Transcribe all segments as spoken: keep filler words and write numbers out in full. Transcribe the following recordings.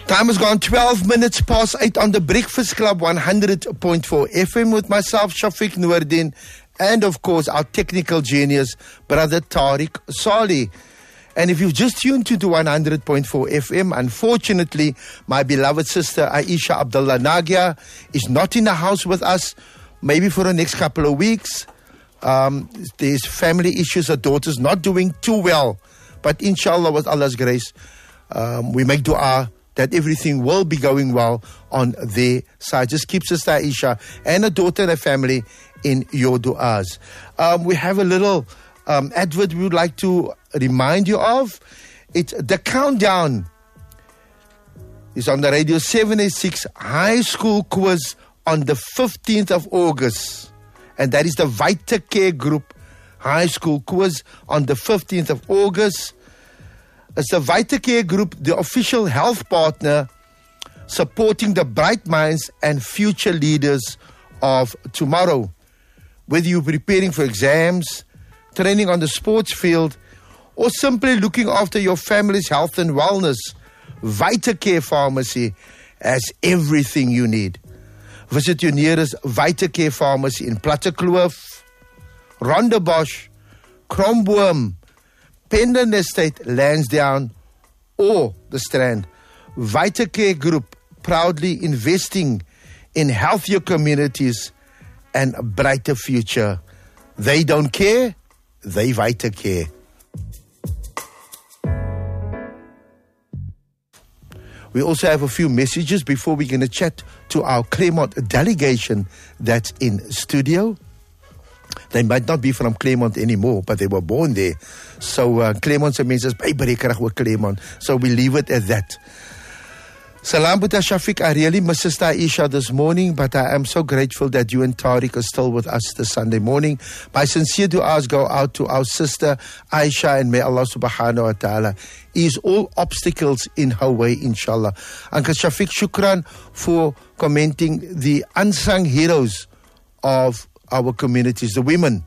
Time has gone twelve minutes past eight on the Breakfast Club one hundred point four F M with myself, Shafiq Noordin, and of course our technical genius, Brother Tariq Salih. And if you've just tuned to the one hundred point four F M, unfortunately, my beloved sister Aisha Abdullah Nagia is not in the house with us, maybe for the next couple of weeks. Um, there's family issues, her daughter's not doing too well. But inshallah, with Allah's grace, um, we make dua that everything will be going well on their side. Just keep Sister Aisha and her daughter and her family in your du'as. Um, we have a little um, advert we would like to remind you of. It's the countdown is on the radio. seventy-six High School Quiz on the fifteenth of August. And that is the VitaCare Group High School Quiz on the fifteenth of August. It's the VitaCare Group, the official health partner supporting the bright minds and future leaders of tomorrow. Whether you're preparing for exams, training on the sports field, or simply looking after your family's health and wellness, VitaCare Pharmacy has everything you need. Visit your nearest VitaCare Pharmacy in Plattekloof, Rondebosch, Kromboom, Pendant Estate, Lansdowne, or the Strand. VitaCare Group, proudly investing in healthier communities and a brighter future. They don't care, they VitaCare. We also have a few messages before we're going to chat to our Claremont delegation that's in studio. They might not be from Claremont anymore, but they were born there. So uh, Claremont se mense is byberekerig oor Claremont. So we leave it at that. Salam Buta Shafiq, I really miss Sister Aisha this morning, but I am so grateful that you and Tariq are still with us this Sunday morning. My sincere du'as go out to our sister Aisha, and may Allah subhanahu wa ta'ala ease all obstacles in her way, inshallah. Uncle Shafiq, shukran for commenting the unsung heroes of our communities, the women.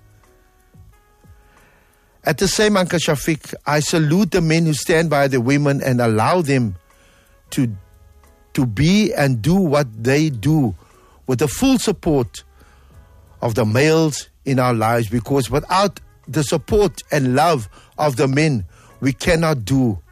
At the same, Uncle Shafiq, I salute the men who stand by the women and allow them to to be and do what they do with the full support of the males in our lives, because without the support and love of the men, we cannot do